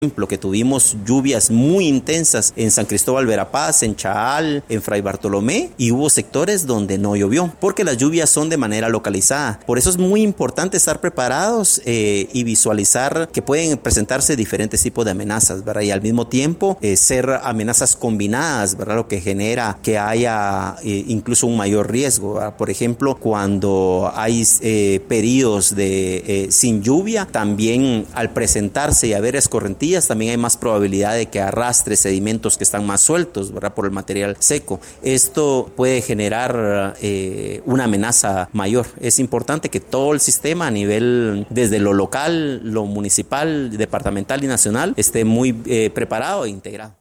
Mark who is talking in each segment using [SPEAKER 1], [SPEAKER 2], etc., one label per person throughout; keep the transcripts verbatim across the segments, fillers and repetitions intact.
[SPEAKER 1] ejemplo, que tuvimos lluvias muy intensas en San Cristóbal Verapaz, en Chaal, en Fray Bartolomé, y hubo sectores donde no llovió, porque las lluvias son de manera localizada. Por eso es muy importante estar preparados eh, y visualizar que pueden presentarse diferentes tipos de amenazas, ¿verdad? Y al mismo tiempo eh, ser amenazas combinadas, ¿verdad? Lo que genera que haya eh, incluso un mayor riesgo, ¿verdad? Por ejemplo, cuando hay eh, periodos de eh, sin lluvia, también al presentarse y haber escorrentías, también hay más probabilidad de que arrastre sedimentos que están más sueltos, ¿verdad? Por el material seco. Esto puede generar eh, una amenaza mayor. Es importante que todo el sistema a nivel, desde lo local, lo municipal, departamental y nacional, esté muy eh, preparado e integrado.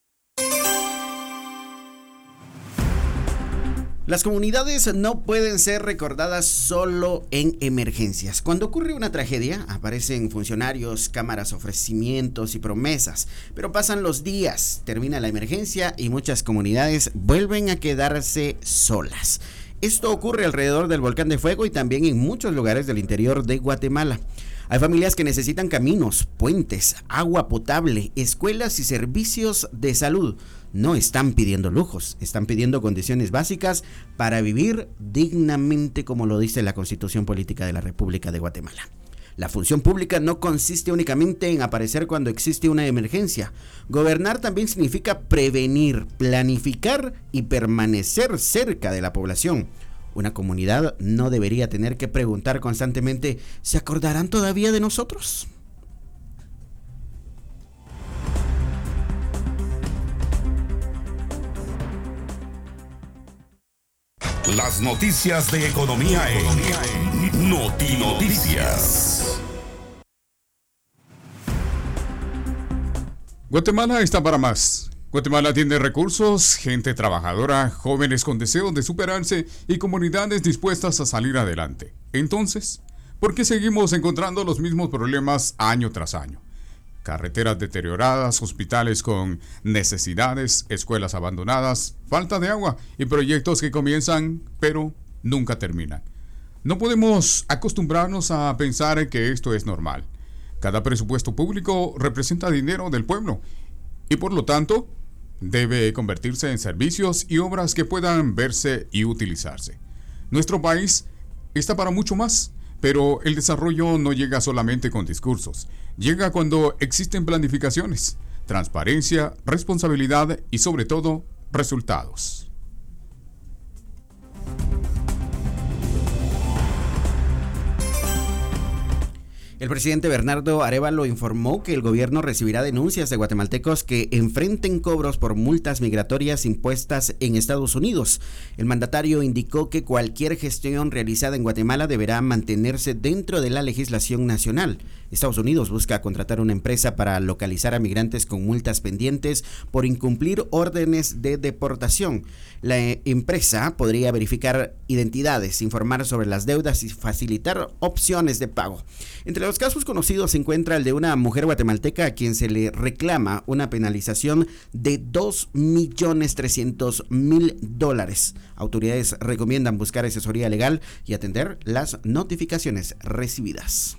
[SPEAKER 2] Las comunidades no pueden ser recordadas solo en emergencias. Cuando ocurre una tragedia, aparecen funcionarios, cámaras, ofrecimientos y promesas. Pero pasan los días, termina la emergencia y muchas comunidades vuelven a quedarse solas. Esto ocurre alrededor del Volcán de Fuego y también en muchos lugares del interior de Guatemala. Hay familias que necesitan caminos, puentes, agua potable, escuelas y servicios de salud. No están pidiendo lujos, están pidiendo condiciones básicas para vivir dignamente, como lo dice la Constitución Política de la República de Guatemala. La función pública no consiste únicamente en aparecer cuando existe una emergencia. Gobernar también significa prevenir, planificar y permanecer cerca de la población. Una comunidad no debería tener que preguntar constantemente: ¿se acordarán todavía de nosotros?
[SPEAKER 3] Las noticias de economía en Notinoticias.
[SPEAKER 4] Guatemala está para más. Guatemala tiene recursos, gente trabajadora, jóvenes con deseo de superarse y comunidades dispuestas a salir adelante. Entonces, ¿por qué seguimos encontrando los mismos problemas año tras año? Carreteras deterioradas, hospitales con necesidades, escuelas abandonadas, falta de agua y proyectos que comienzan pero nunca terminan. No podemos acostumbrarnos a pensar que esto es normal. Cada presupuesto público representa dinero del pueblo y por lo tanto debe convertirse en servicios y obras que puedan verse y utilizarse. Nuestro país está para mucho más, pero el desarrollo no llega solamente con discursos. Llega cuando existen planificaciones, transparencia, responsabilidad y sobre todo resultados.
[SPEAKER 2] El presidente Bernardo Arévalo informó que el gobierno recibirá denuncias de guatemaltecos que enfrenten cobros por multas migratorias impuestas en Estados Unidos. El mandatario indicó que cualquier gestión realizada en Guatemala deberá mantenerse dentro de la legislación nacional. Estados Unidos busca contratar una empresa para localizar a migrantes con multas pendientes por incumplir órdenes de deportación. La empresa podría verificar identidades, informar sobre las deudas y facilitar opciones de pago. Entre los casos conocidos se encuentra el de una mujer guatemalteca a quien se le reclama una penalización de dos millones trescientos mil dólares. Autoridades recomiendan buscar asesoría legal y atender las notificaciones recibidas.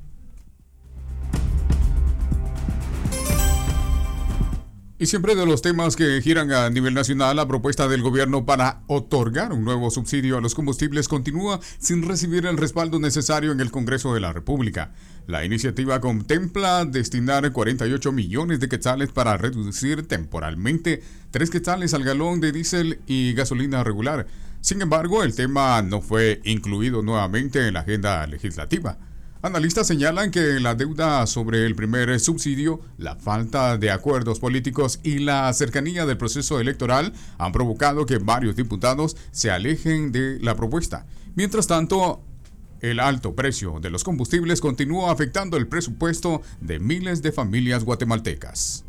[SPEAKER 4] Y siempre de los temas que giran a nivel nacional, la propuesta del gobierno para otorgar un nuevo subsidio a los combustibles continúa sin recibir el respaldo necesario en el Congreso de la República. La iniciativa contempla destinar cuarenta y ocho millones de quetzales para reducir temporalmente tres quetzales al galón de diésel y gasolina regular. Sin embargo, el tema no fue incluido nuevamente en la agenda legislativa. Analistas señalan que la deuda sobre el primer subsidio, la falta de acuerdos políticos y la cercanía del proceso electoral han provocado que varios diputados se alejen de la propuesta. Mientras tanto, el alto precio de los combustibles continúa afectando el presupuesto de miles de familias guatemaltecas.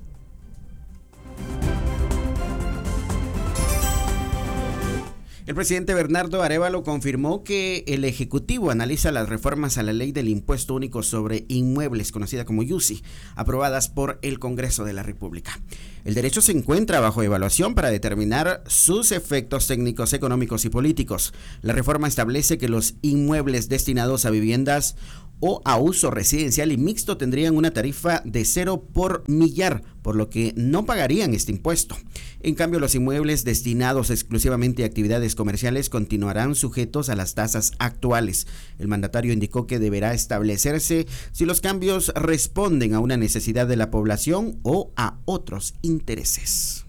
[SPEAKER 2] El presidente Bernardo Arévalo confirmó que el Ejecutivo analiza las reformas a la Ley del Impuesto Único sobre Inmuebles, conocida como YUSI, aprobadas por el Congreso de la República. El derecho se encuentra bajo evaluación para determinar sus efectos técnicos, económicos y políticos. La reforma establece que los inmuebles destinados a viviendas o a uso residencial y mixto tendrían una tarifa de cero por millar, por lo que no pagarían este impuesto. En cambio, los inmuebles destinados exclusivamente a actividades comerciales continuarán sujetos a las tasas actuales. El mandatario indicó que deberá establecerse si los cambios responden a una necesidad de la población o a otros intereses.